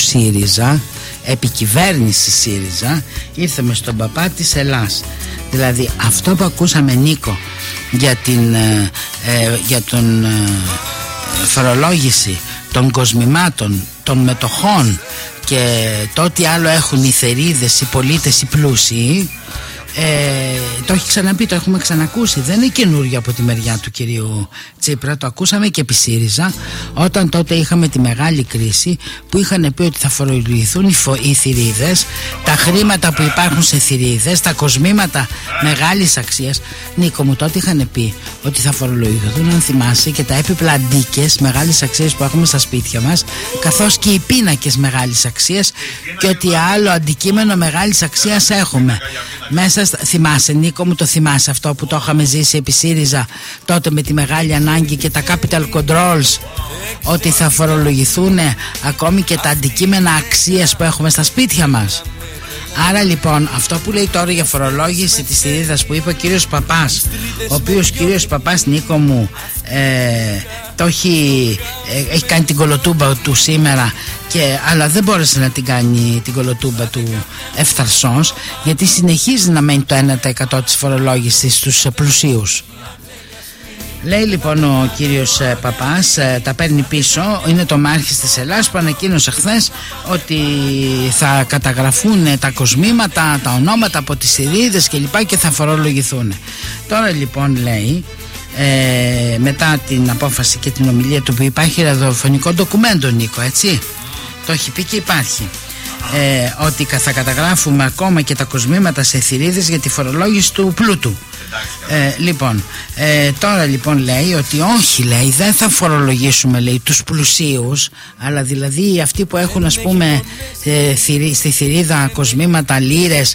ΣΥΡΙΖΑ, επικυβέρνηση ΣΥΡΙΖΑ, ήρθαμε στον παπά της Ελλάς. Δηλαδή αυτό που ακούσαμε, Νίκο, για τον φορολόγηση των κοσμημάτων, των μετοχών και το ότι άλλο έχουν οι θερίδες, οι πολίτες, οι πλούσιοι, το έχει ξαναπεί, το έχουμε ξανακούσει. Δεν είναι καινούριο από τη μεριά του κυρίου Τσίπρα. Το ακούσαμε και επί ΣΥΡΙΖΑ, όταν τότε είχαμε τη μεγάλη κρίση που είχαν πει ότι θα φορολογηθούν οι θηρίδες, τα χρήματα που υπάρχουν σε θηρίδες, τα κοσμήματα μεγάλης αξίας. Νίκο μου, τότε είχαν πει ότι θα φορολογηθούν, αν θυμάσαι, και τα έπιπλα αντίκες μεγάλης αξίας που έχουμε στα σπίτια μας, καθώς και οι πίνακες μεγάλης αξίας, και ότι άλλο αντικείμενο μεγάλης αξίας έχουμε μέσα. Θυμάσαι, Νίκο μου, το θυμάσαι αυτό που το είχαμε ζήσει επί ΣΥΡΙΖΑ τότε με τη μεγάλη ανάγκη και τα capital controls, ότι θα φορολογηθούν ακόμη και τα αντικείμενα αξίας που έχουμε στα σπίτια μας. Άρα λοιπόν αυτό που λέει τώρα για φορολόγηση της θηρίδας που είπε ο κύριος Παπάς, ο οποίος κύριος Παπάς, Νίκο μου, έχει κάνει την κολοτούμπα του σήμερα, αλλά δεν μπόρεσε να την κάνει την κολοτούμπα του ευθαρσός, γιατί συνεχίζει να μένει το 1% της φορολόγησης στους πλουσίους. Λέει λοιπόν ο κύριος Παπάς, τα παίρνει πίσω. Είναι το μάρχης της Ελλάς που ανακοίνωσε χθες ότι θα καταγραφούν τα κοσμήματα, τα ονόματα από τις θηρίδες κλπ. Και θα φορολογηθούν. Τώρα λοιπόν λέει, μετά την απόφαση και την ομιλία του, που υπάρχει ραδιοφωνικό ντοκουμέντο, Νίκο, έτσι, το έχει πει και υπάρχει, ότι θα καταγράφουμε ακόμα και τα κοσμήματα σε θηρίδες για τη φορολόγηση του πλούτου. Λοιπόν, τώρα λοιπόν λέει ότι όχι, λέει, δεν θα φορολογήσουμε, λέει, τους πλουσίους, αλλά δηλαδή αυτοί που έχουν, ας πούμε, στη θηρίδα κοσμήματα, λίρες,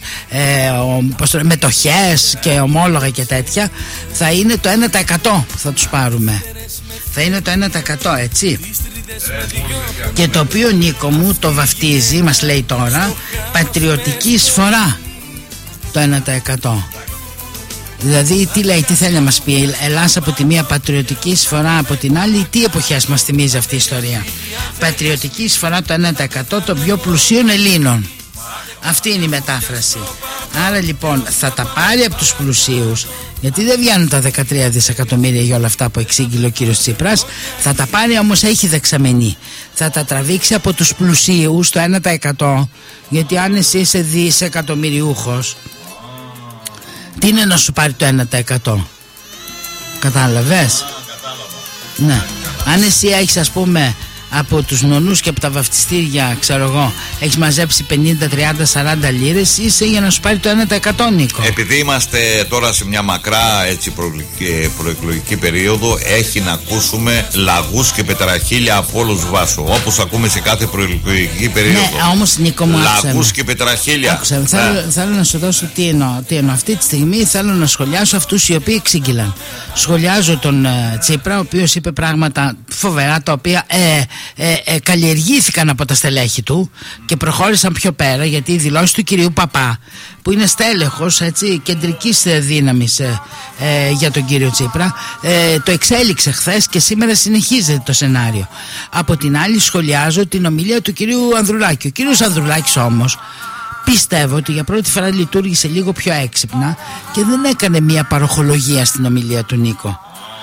μετοχές και ομόλογα και τέτοια, θα είναι το 1% που θα τους πάρουμε. Θα είναι το 1%, έτσι. Και το οποίο, Νίκο μου, το βαφτίζει, μας λέει τώρα, πατριωτική εισφορά το 1%. Δηλαδή τι λέει, τι θέλει να μας πει, Ελλάς από τη μία, πατριωτική εισφορά από την άλλη? Τι εποχές μας θυμίζει αυτή η ιστορία? Πατριωτική εισφορά το 1% των πιο πλουσίων Ελλήνων. Αυτή είναι η μετάφραση. Άρα λοιπόν θα τα πάρει από τους πλουσίους, γιατί δεν βγαίνουν τα 13 δισεκατομμύρια για όλα αυτά που εξήγηλε ο κύριος Τσίπρας. Θα τα πάρει, όμως έχει δεξαμενή. Θα τα τραβήξει από τους πλουσίους το 1%, γιατί αν εσύ είσαι δισεκατομμυριούχος, τι είναι να σου πάρει το 1%? Κατάλαβες? Ναι. Αν εσύ έχεις, ας πούμε, από τους νονούς και από τα βαφτιστήρια, ξέρω εγώ, έχεις μαζέψει 50, 30, 40 λίρες, είσαι για να σου πάρει το 1%, Νίκο. Επειδή είμαστε τώρα σε μια μακρά, έτσι, προεκλογική περίοδο, έχει να ακούσουμε λαγούς και πετραχίλια από όλους βάσο, όπως ακούμε σε κάθε προεκλογική περίοδο. Ναι, όμως, Νίκο μου, λαγούς και πετραχίλια. Θέλω να σου δώσω τι εννοώ. Αυτή τη στιγμή θέλω να σχολιάσω αυτούς οι οποίοι εξήγηλαν. Σχολιάζω τον Τσίπρα, ο οποίος είπε πράγματα φοβερά, τα οποία καλλιεργήθηκαν από τα στελέχη του και προχώρησαν πιο πέρα, γιατί οι δηλώσεις του κυρίου Παπά, που είναι στέλεχος, έτσι, κεντρικής δύναμης για τον κύριο Τσίπρα, το εξέλιξε χθες και σήμερα συνεχίζεται το σενάριο. Από την άλλη σχολιάζω την ομιλία του κυρίου Ανδρουλάκη. Ο κύριος Ανδρουλάκης όμως πιστεύω ότι για πρώτη φορά λειτουργήσε λίγο πιο έξυπνα και δεν έκανε μια παροχολογία στην ομιλία του, Νίκο.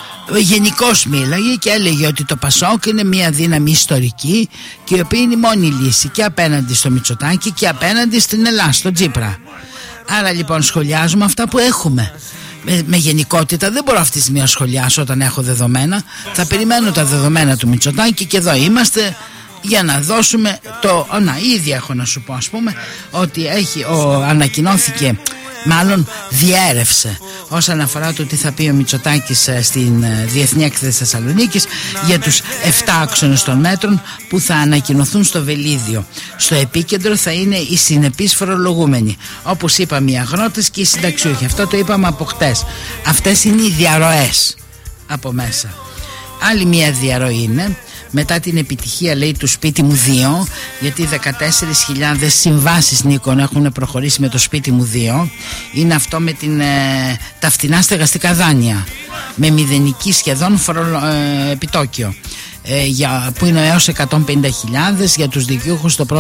Γενικώς μίλαγε και έλεγε ότι το Πασόκ είναι μια δύναμη ιστορική και η οποία είναι η μόνη λύση και απέναντι στο Μητσοτάκη και απέναντι στην Ελλάδα, στον Τσίπρα. Άρα λοιπόν σχολιάζουμε αυτά που έχουμε. Με γενικότητα δεν μπορώ αυτή τη στιγμή να σχολιάσω όταν έχω δεδομένα. Θα περιμένω τα δεδομένα του Μητσοτάκη και εδώ είμαστε για να δώσουμε το... ήδη έχω να σου πω, ας πούμε, ότι ανακοινώθηκε, μάλλον διέρευσε, όσον αφορά το τι θα πει ο Μητσοτάκης στην Διεθνή Έκθεση Θεσσαλονίκης για τους 7 άξονες των μέτρων που θα ανακοινωθούν στο Βελίδιο. Στο επίκεντρο θα είναι οι συνεπείς φορολογούμενοι, όπως είπαμε, οι αγρότες και οι συνταξιούχοι. Αυτό το είπαμε από χτες. Αυτές είναι οι διαρροές από μέσα. Άλλη μια διαρροή είναι, μετά την επιτυχία, λέει, του Σπίτι μου 2, γιατί 14.000 συμβάσεις, Νίκο, έχουν προχωρήσει με το Σπίτι μου 2. Είναι αυτό με τα φτηνά στεγαστικά δάνεια, με μηδενική σχεδόν επιτόκιο, που είναι έως 150.000 για τους δικαιούχους στο πρώτο